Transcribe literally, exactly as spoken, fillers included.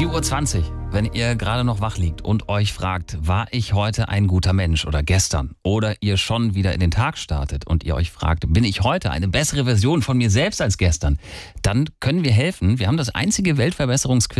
vier Uhr zwanzig, wenn ihr gerade noch wach liegt und euch fragt, war ich heute ein guter Mensch oder gestern? Oder ihr schon wieder in den Tag startet und ihr euch fragt, bin ich heute eine bessere Version von mir selbst als gestern? Dann können wir helfen. Wir haben das einzige Weltverbesserungsquiz